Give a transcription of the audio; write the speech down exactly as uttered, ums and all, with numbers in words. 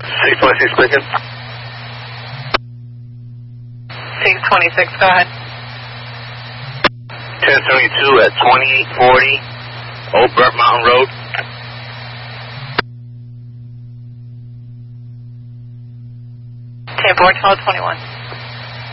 six twenty-six speaking. six twenty-six, go ahead. ten seventy-two at twenty forty Old Burnt Mountain Road. ten four twelve twenty-one.